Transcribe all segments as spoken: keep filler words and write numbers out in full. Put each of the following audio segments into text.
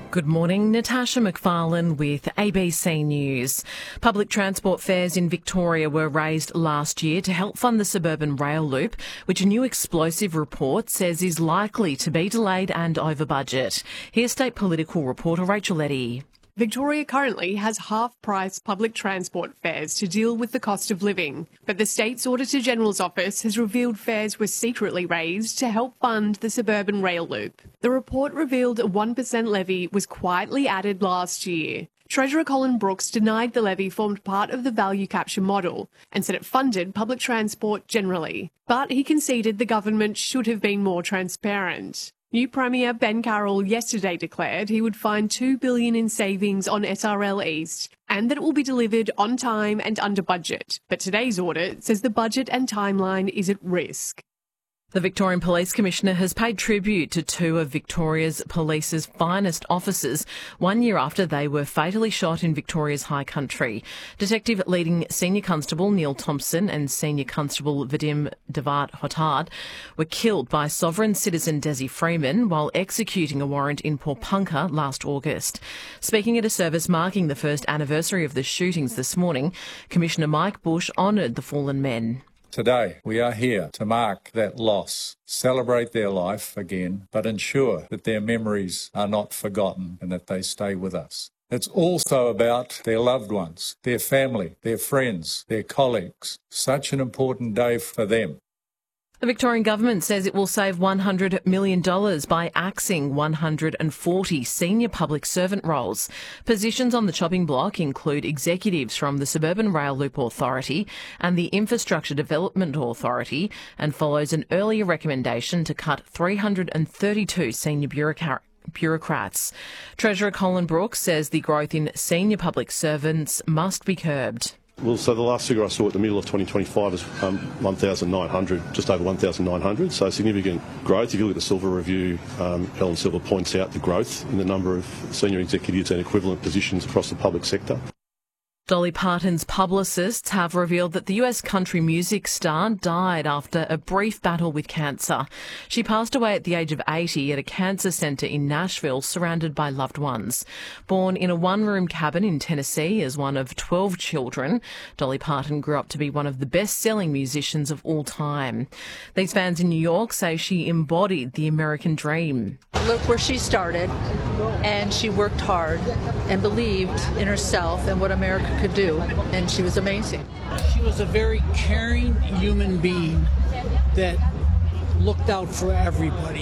Good morning, Natasha McFarlane with A B C News. Public transport fares in Victoria were raised last year to help fund the suburban rail loop, which a new explosive report says is likely to be delayed and over budget. Here's state political reporter Rachel Eddy. Victoria currently has half-price public transport fares to deal with the cost of living, but the state's Auditor-General's office has revealed fares were secretly raised to help fund the suburban rail loop. The report revealed a one percent levy was quietly added last year. Treasurer Colin Brooks denied the levy formed part of the value capture model and said it funded public transport generally, but he conceded the government should have been more transparent. New Premier Ben Carroll yesterday declared he would find two billion dollars in savings on S R L East and that it will be delivered on time and under budget. But today's audit says the budget and timeline is at risk. The Victorian Police Commissioner has paid tribute to two of Victoria's police's finest officers one year after they were fatally shot in Victoria's High Country. Detective leading Senior Constable Neil Thompson and Senior Constable Vadim Devat Hotard were killed by sovereign citizen Desi Freeman while executing a warrant in Pawnpukka last August. Speaking at a service marking the first anniversary of the shootings this morning, Commissioner Mike Bush honoured the fallen men. Today, we are here to mark that loss, celebrate their life again, but ensure that their memories are not forgotten and that they stay with us. It's also about their loved ones, their family, their friends, their colleagues. Such an important day for them. The Victorian Government says it will save one hundred million dollars by axing one hundred forty senior public servant roles. Positions on the chopping block include executives from the Suburban Rail Loop Authority and the Infrastructure Development Authority and follows an earlier recommendation to cut three hundred thirty-two senior bureaucrats. bureaucrats. Treasurer Colin Brooks says the growth in senior public servants must be curbed. Well, so the last figure I saw at the middle of twenty twenty-five is um, one thousand nine hundred, just over one thousand nine hundred, so significant growth. If you look at the Silver Review, um, Helen Silver points out the growth in the number of senior executives and equivalent positions across the public sector. Dolly Parton's publicists have revealed that the U S country music star died after a brief battle with cancer. She passed away at the age of eighty at a cancer centre in Nashville, surrounded by loved ones. Born in a one-room cabin in Tennessee as one of twelve children, Dolly Parton grew up to be one of the best-selling musicians of all time. These fans in New York say she embodied the American dream. Look where she started, and she worked hard and believed in herself and what America could do, and she was amazing. She was a very caring human being that looked out for everybody.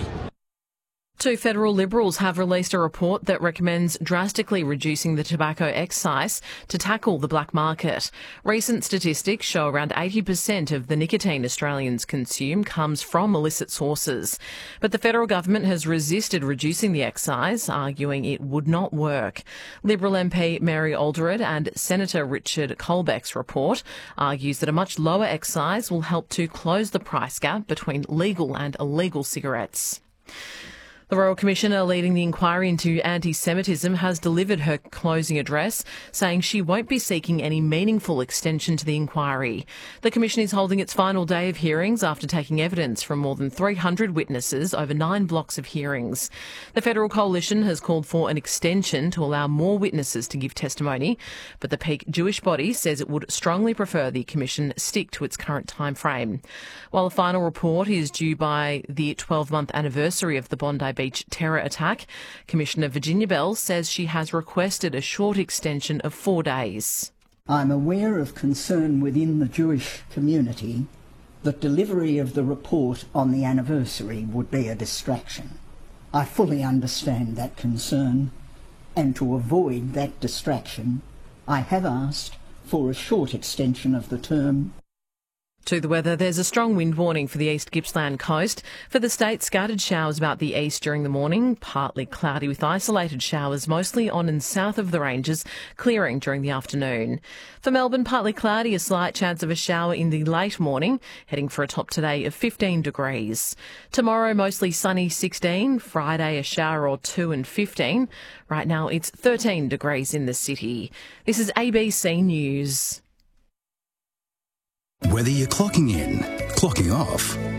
Two federal Liberals have released a report that recommends drastically reducing the tobacco excise to tackle the black market. Recent statistics show around eighty percent of the nicotine Australians consume comes from illicit sources. But the federal government has resisted reducing the excise, arguing it would not work. Liberal M P Mary Alderud and Senator Richard Colbeck's report argues that a much lower excise will help to close the price gap between legal and illegal cigarettes. The Royal Commissioner leading the inquiry into anti-Semitism has delivered her closing address, saying she won't be seeking any meaningful extension to the inquiry. The Commission is holding its final day of hearings after taking evidence from more than three hundred witnesses over nine blocks of hearings. The Federal Coalition has called for an extension to allow more witnesses to give testimony, but the peak Jewish body says it would strongly prefer the Commission stick to its current timeframe. While a final report is due by the twelve-month anniversary of the Bondi Beach terror attack, Commissioner Virginia Bell says she has requested a short extension of four days. I'm aware of concern within the Jewish community that delivery of the report on the anniversary would be a distraction. I fully understand that concern, and to avoid that distraction, I have asked for a short extension of the term. To the weather, there's a strong wind warning for the East Gippsland coast. For the state, scattered showers about the east during the morning, partly cloudy with isolated showers mostly on and south of the ranges, clearing during the afternoon. For Melbourne, partly cloudy, a slight chance of a shower in the late morning, heading for a top today of fifteen degrees. Tomorrow, mostly sunny, sixteen. Friday, a shower or two and fifteen. Right now, it's thirteen degrees in the city. This is A B C News. Whether you're clocking in, clocking off,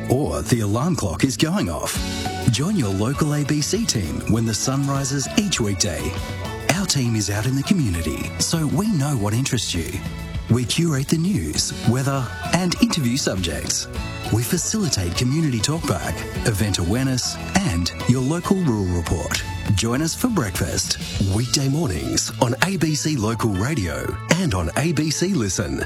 or the alarm clock is going off. Join your local A B C team when the sun rises each weekday. Our team is out in the community, so we know what interests you. We curate the news, weather and interview subjects. We facilitate community talkback, event awareness and your local rural report. Join us for breakfast. Weekday mornings on A B C Local Radio and on A B C Listen.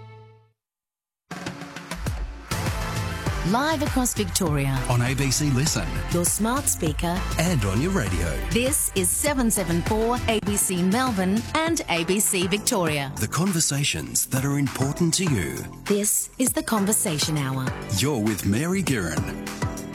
Live across Victoria. On A B C Listen. Your smart speaker. And on your radio. This is seven seven four A B C Melbourne and A B C Victoria. The conversations that are important to you. This is The Conversation Hour. You're with Mary Guerin.